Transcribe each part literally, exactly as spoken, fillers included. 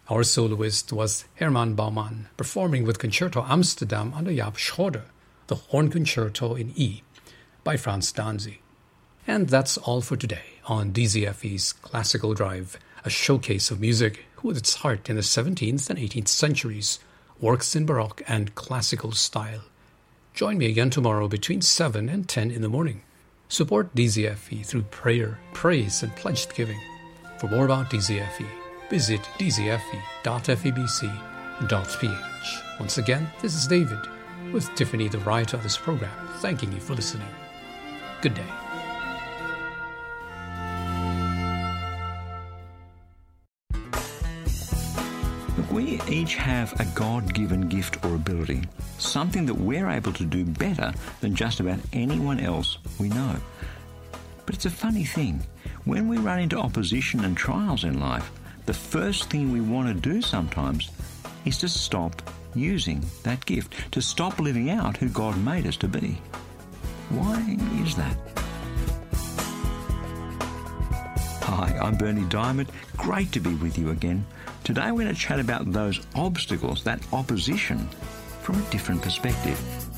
Our soloist was Herman Baumann, performing with Concerto Amsterdam under Jaap Schroeder, the Horn Concerto in E, by Frans Danzy. And that's all for today on D Z F E's Classical Drive, a showcase of music with its heart in the seventeenth and eighteenth centuries, works in Baroque and classical style. Join me again tomorrow between seven and ten in the morning. Support D Z F E through prayer, praise, and pledged giving. For more about D Z F E, visit d z f e dot f e b c dot p h. Once again, this is David with Tiffany, the writer of this program, thanking you for listening. Good day. Look, we each have a God-given gift or ability, something that we're able to do better than just about anyone else we know. But it's a funny thing. When we run into opposition and trials in life, the first thing we want to do sometimes is to stop using that gift, to stop living out who God made us to be. Why is that? Hi, I'm Bernie Diamond. Great to be with you again. Today we're going to chat about those obstacles, that opposition, from a different perspective.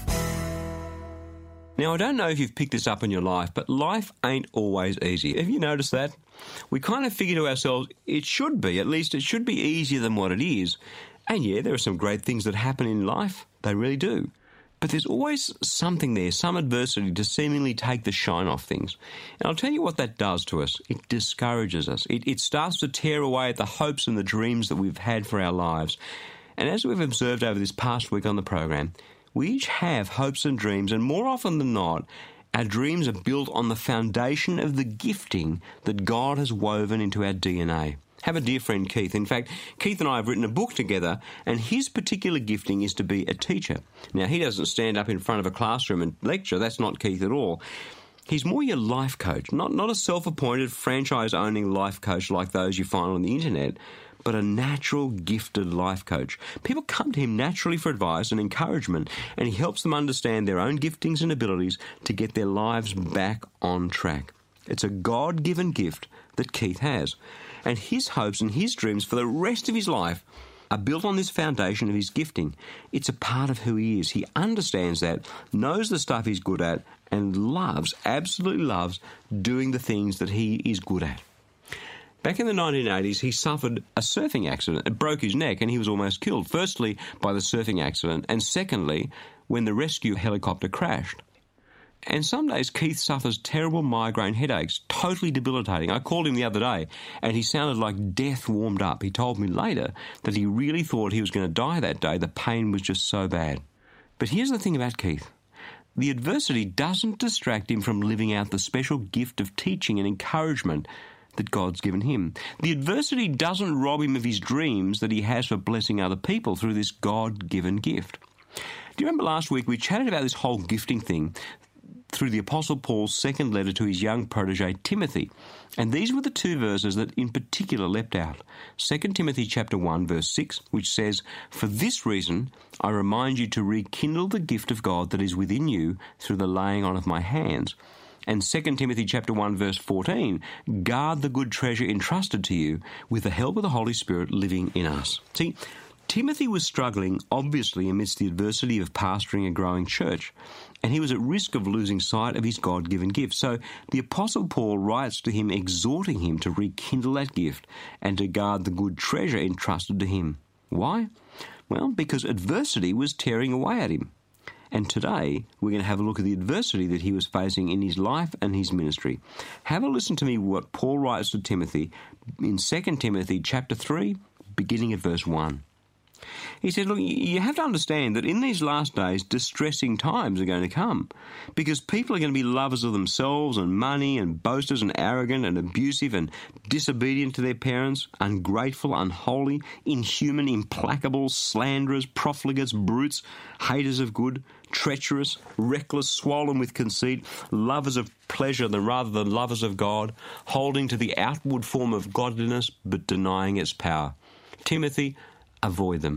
Now, I don't know if you've picked this up in your life, but life ain't always easy. Have you noticed that? We kind of figure to ourselves, it should be, at least it should be easier than what it is. And yeah, there are some great things that happen in life. They really do. But there's always something there, some adversity to seemingly take the shine off things. And I'll tell you what that does to us. It discourages us. It, it starts to tear away at the hopes and the dreams that we've had for our lives. And as we've observed over this past week on the program, we each have hopes and dreams, and more often than not, our dreams are built on the foundation of the gifting that God has woven into our D N A. Have a dear friend, Keith. In fact, Keith and I have written a book together, and his particular gifting is to be a teacher. Now, he doesn't stand up in front of a classroom and lecture. That's not Keith at all. He's more your life coach, not, not a self-appointed, franchise-owning life coach like those you find on the internet, but a natural, gifted life coach. People come to him naturally for advice and encouragement, and he helps them understand their own giftings and abilities to get their lives back on track. It's a God-given gift that Keith has, and his hopes and his dreams for the rest of his life are built on this foundation of his gifting. It's a part of who he is. He understands that, knows the stuff he's good at, and loves, absolutely loves, doing the things that he is good at. Back in the nineteen eighties, he suffered a surfing accident. It broke his neck and he was almost killed, firstly by the surfing accident, and secondly when the rescue helicopter crashed. And some days Keith suffers terrible migraine headaches, totally debilitating. I called him the other day and he sounded like death warmed up. He told me later that he really thought he was going to die that day. The pain was just so bad. But here's the thing about Keith. The adversity doesn't distract him from living out the special gift of teaching and encouragement that God's given him. The adversity doesn't rob him of his dreams that he has for blessing other people through this God-given gift. Do you remember last week we chatted about this whole gifting thing through the Apostle Paul's second letter to his young protege Timothy? And these were the two verses that in particular leapt out. Second Timothy chapter one verse six, which says, "For this reason I remind you to rekindle the gift of God that is within you through the laying on of my hands." And Second Timothy chapter one verse fourteen, "Guard the good treasure entrusted to you with the help of the Holy Spirit living in us." See, Timothy was struggling, obviously, amidst the adversity of pastoring a growing church, and he was at risk of losing sight of his God-given gift. So the Apostle Paul writes to him, exhorting him to rekindle that gift and to guard the good treasure entrusted to him. Why? Well, because adversity was tearing away at him. And today, we're going to have a look at the adversity that he was facing in his life and his ministry. Have a listen to me what Paul writes to Timothy in Second Timothy chapter three, beginning at verse one. He said, look, you have to understand that in these last days, distressing times are going to come because people are going to be lovers of themselves and money and boasters and arrogant and abusive and disobedient to their parents, ungrateful, unholy, inhuman, implacable, slanderers, profligates, brutes, haters of good, treacherous, reckless, swollen with conceit, lovers of pleasure than rather than lovers of God, holding to the outward form of godliness but denying its power. Timothy, avoid them.